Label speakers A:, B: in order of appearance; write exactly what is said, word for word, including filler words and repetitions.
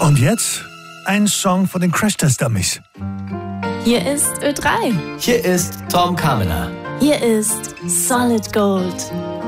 A: Und jetzt ein Song von den Crash Test Dummies.
B: Hier ist Ö drei.
C: Hier ist Tom Kaminer.
B: Hier ist Solid Gold.